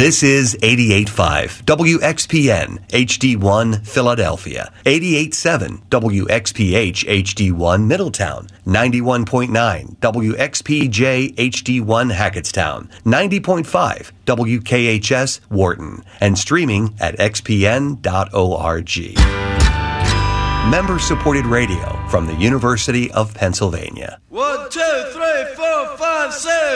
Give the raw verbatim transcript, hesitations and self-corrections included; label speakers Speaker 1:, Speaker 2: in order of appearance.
Speaker 1: This is eighty-eight point five W X P N H D one Philadelphia, eighty-eight point seven W X P H H D one Middletown, ninety-one point nine W X P J H D one Hackettstown, ninety point five W K H S Wharton, and streaming at x p n dot org. Member-supported radio from the University of Pennsylvania.
Speaker 2: One, two, three, four, five, six.